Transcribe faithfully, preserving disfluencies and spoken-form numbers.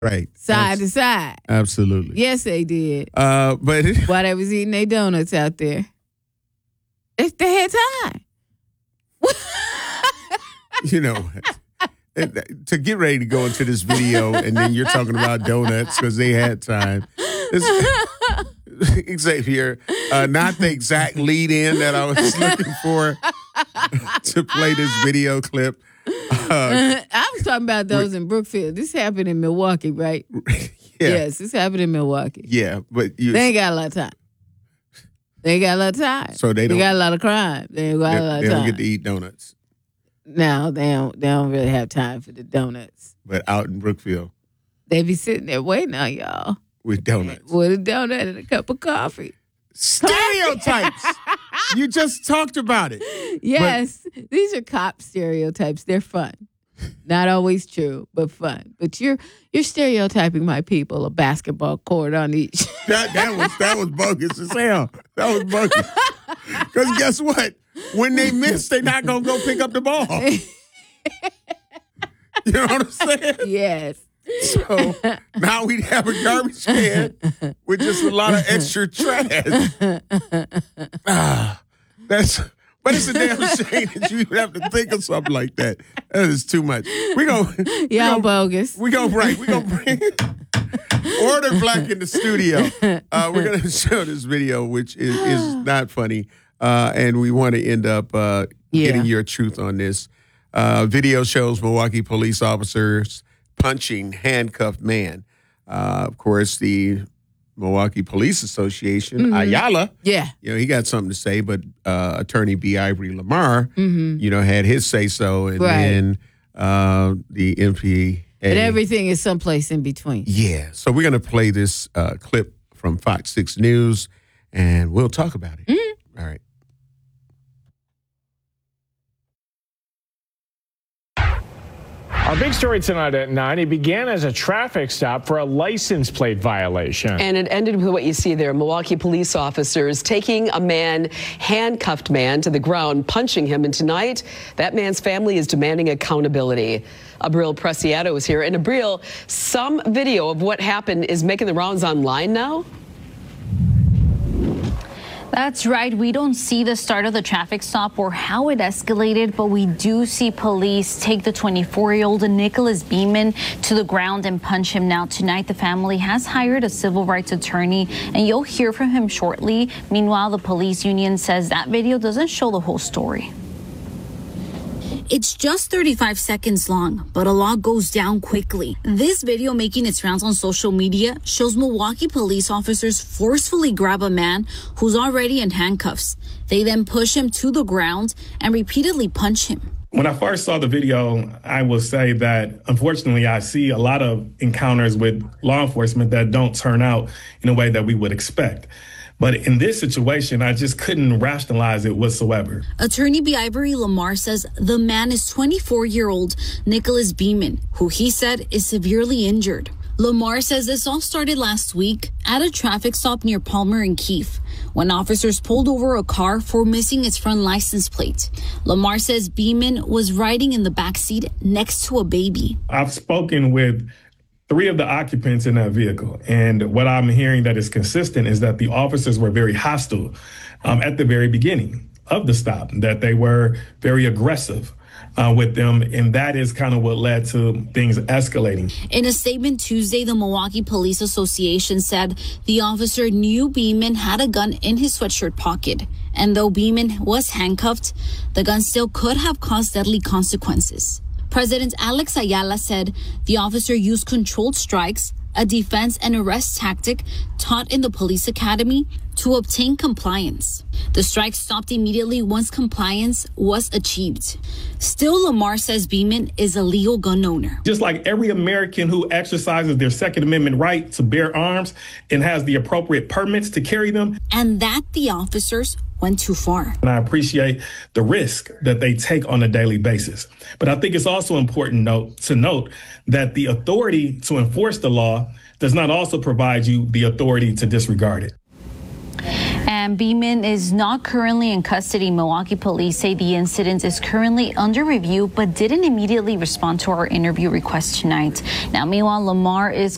Right. Side Abs- to side. Absolutely. Yes, they did. Uh, but while they was eating their donuts out there. If they had time. You know, to get ready to go into this video and then you're talking about donuts because they had time. Xavier, uh, not the exact lead in that I was looking for to play this video clip. Uh, I was talking about those in Brookfield. This happened in Milwaukee, right? Yeah. Yes, this happened in Milwaukee. Yeah, but you, they ain't got a lot of time. They ain't got a lot of time. So they don't. They got a lot of crime. They ain't got they, a lot of they time. don't get to eat donuts. No, they don't. They don't really have time for the donuts. But out in Brookfield, they be sitting there waiting on y'all with donuts, with a donut and a cup of coffee. Stereotypes. You just talked about it. Yes, but these are cop stereotypes. They're fun. Not always true, but fun. But you're you're stereotyping my people, a basketball court on each. that that was that was bogus as hell. That was bogus. Because guess what? When they miss, they're not gonna go pick up the ball. You know what I'm saying? Yes. So now we'd have a garbage can with just a lot of extra trash. Ah, that's but it's a damn shame that you have to think of something like that. That is too much. We gonna y'all we bogus. We gonna right. We gonna bring Order Black in the studio. Uh, we're gonna show this video, which is, is not funny, uh, and we want to end up uh, yeah. getting your truth on this. Uh, video shows Milwaukee police officers punching handcuffed man. Uh, of course, the Milwaukee Police Association, mm-hmm. Ayala, yeah, you know, he got something to say, but uh, attorney B. Ivory Lamar, mm-hmm. you know, had his say so, and right. then uh, the M P A. But everything is someplace in between. Yeah. So we're going to play this uh, clip from Fox six News, and we'll talk about it. Mm-hmm. All right. Our big story tonight at nine, it began as a traffic stop for a license plate violation. And it ended with what you see there. Milwaukee police officers taking a man, handcuffed man, to the ground, punching him. And tonight, that man's family is demanding accountability. Abril Preciado is here. And Abril, some video of what happened is making the rounds online now? That's right. We don't see the start of the traffic stop or how it escalated, but we do see police take the twenty-four-year-old Nicholas Beeman to the ground and punch him. Now, tonight, the family has hired a civil rights attorney, and you'll hear from him shortly. Meanwhile, the police union says that video doesn't show the whole story. It's just thirty-five seconds long, but a lot goes down quickly. This video making its rounds on social media shows Milwaukee police officers forcefully grab a man who's already in handcuffs. They then push him to the ground and repeatedly punch him. When I first saw the video, I will say that, unfortunately, I see a lot of encounters with law enforcement that don't turn out in a way that we would expect. But in this situation, I just couldn't rationalize it whatsoever. Attorney B. Ivory Lamar says the man is twenty-four-year-old Nicholas Beeman, who he said is severely injured. Lamar says this all started last week at a traffic stop near Palmer and Keefe when officers pulled over a car for missing its front license plate. Lamar says Beeman was riding in the backseat next to a baby. I've spoken with three of the occupants in that vehicle. And what I'm hearing that is consistent is that the officers were very hostile um, at the very beginning of the stop, that they were very aggressive uh, with them. And that is kind of what led to things escalating. In a statement Tuesday, the Milwaukee Police Association said the officer knew Beeman had a gun in his sweatshirt pocket. And though Beeman was handcuffed, the gun still could have caused deadly consequences. President Alex Ayala said the officer used controlled strikes, a defense and arrest tactic taught in the police academy, to obtain compliance. The strike stopped immediately once compliance was achieved. Still, Lamar says Beeman is a legal gun owner. Just like every American who exercises their Second Amendment right to bear arms and has the appropriate permits to carry them. And that the officers went too far. And I appreciate the risk that they take on a daily basis. But I think it's also important note, to note that the authority to enforce the law does not also provide you the authority to disregard it. And Beeman is not currently in custody. Milwaukee police say the incident is currently under review, but didn't immediately respond to our interview request tonight. Now, meanwhile, Lamar is